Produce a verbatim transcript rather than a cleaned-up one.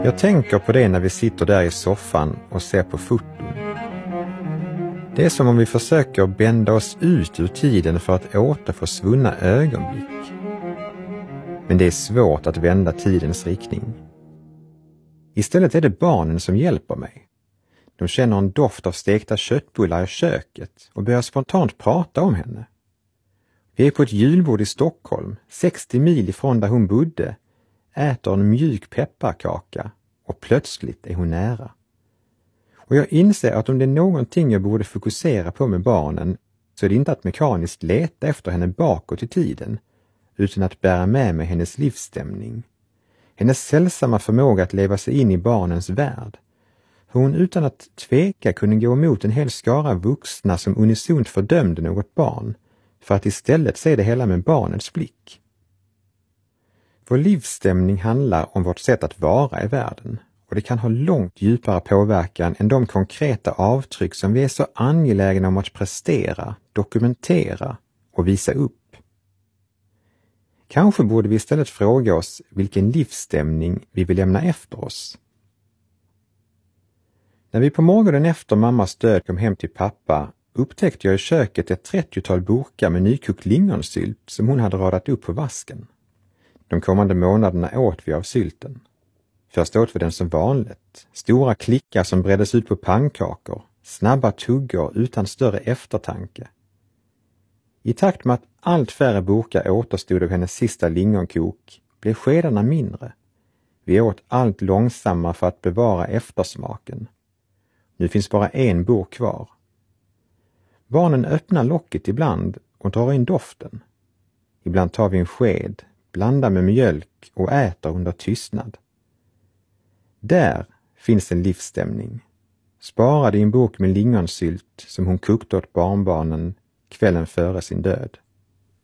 Jag tänker på det när vi sitter där i soffan och ser på foton. Det är som om vi försöker bända oss ut ur tiden för att återfå svunna ögonblick. Men det är svårt att vända tidens riktning. Istället är det barnen som hjälper mig. De känner en doft av stekta köttbullar i köket och börjar spontant prata om henne. Vi är på ett julbord i Stockholm, sextio mil ifrån där hon bodde, äter en mjuk pepparkaka och plötsligt är hon nära. Och jag inser att om det är någonting jag borde fokusera på med barnen så är det inte att mekaniskt leta efter henne bakåt i tiden, utan att bära med mig hennes livsstämning. Hennes sällsamma förmåga att leva sig in i barnens värld. Hur hon utan att tveka kunde gå emot en hel skara vuxna som unisont fördömde något barn, för att istället se det hela med barnets blick. Vår livsstämning handlar om vårt sätt att vara i världen, och det kan ha långt djupare påverkan än de konkreta avtryck som vi är så angelägna om att prestera, dokumentera och visa upp. Kanske borde vi istället fråga oss vilken livsstämning vi vill lämna efter oss. När vi på morgonen efter mammas död kom hem till pappa upptäckte jag i köket ett trettiotal burkar med nykokt lingonsylt som hon hade radat upp på vasken. De kommande månaderna åt vi av sylten. Först åt vi den som vanligt, stora klickar som breddes ut på pannkakor, snabba tuggor utan större eftertanke. I takt med att allt färre burkar återstod av hennes sista lingonkok blev skedarna mindre. Vi åt allt långsammare för att bevara eftersmaken. Nu finns bara en burk kvar. Barnen öppnar locket ibland och drar in doften. Ibland tar vi en sked, blandar med mjölk och äter under tystnad. Där finns en livsstämning. Sparad i en burk med lingonsylt som hon kokte åt barnbarnen kvällen före sin död.